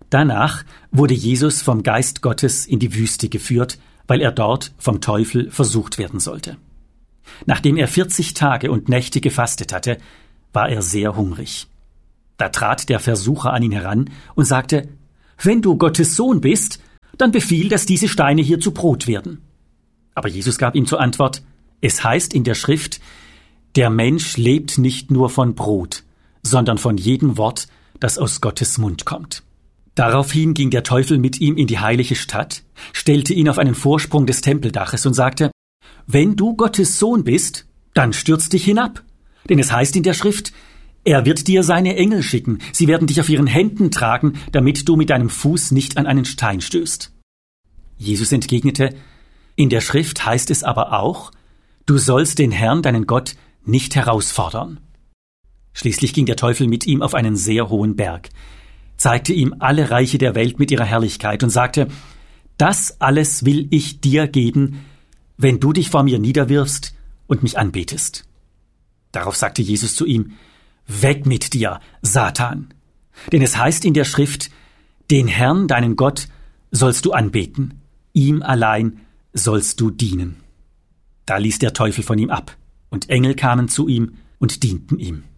Danach wurde Jesus vom Geist Gottes in die Wüste geführt, weil er dort vom Teufel versucht werden sollte. Nachdem er 40 Tage und Nächte gefastet hatte, war er sehr hungrig. Da trat der Versucher an ihn heran und sagte: »Wenn du Gottes Sohn bist, dann befiehl, dass diese Steine hier zu Brot werden.« Aber Jesus gab ihm zur Antwort: »Es heißt in der Schrift, der Mensch lebt nicht nur von Brot, sondern von jedem Wort, das aus Gottes Mund kommt.« Daraufhin ging der Teufel mit ihm in die heilige Stadt, stellte ihn auf einen Vorsprung des Tempeldaches und sagte: »Wenn du Gottes Sohn bist, dann stürz dich hinab. Denn es heißt in der Schrift, er wird dir seine Engel schicken, sie werden dich auf ihren Händen tragen, damit du mit deinem Fuß nicht an einen Stein stößt.« Jesus entgegnete: »In der Schrift heißt es aber auch, du sollst den Herrn, deinen Gott, nicht herausfordern.« Schließlich ging der Teufel mit ihm auf einen sehr hohen Berg, zeigte ihm alle Reiche der Welt mit ihrer Herrlichkeit und sagte: »Das alles will ich dir geben, wenn du dich vor mir niederwirfst und mich anbetest.« Darauf sagte Jesus zu ihm: »Weg mit dir, Satan! Denn es heißt in der Schrift, den Herrn, deinen Gott, sollst du anbeten, ihm allein sollst du dienen.« Da ließ der Teufel von ihm ab, und Engel kamen zu ihm und dienten ihm.